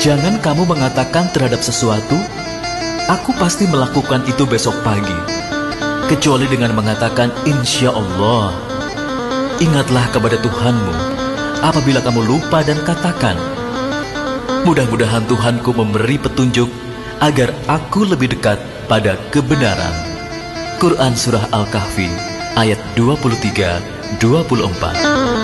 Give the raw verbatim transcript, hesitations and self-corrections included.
Jangan kamu mengatakan terhadap sesuatu, aku pasti melakukan itu besok pagi, kecuali dengan mengatakan insya Allah. Ingatlah kepada Tuhanmu apabila kamu lupa dan katakan, mudah-mudahan Tuhanku memberi petunjuk agar aku lebih dekat pada kebenaran. Quran Surah Al-Kahfi ayat dua puluh tiga dua puluh empat.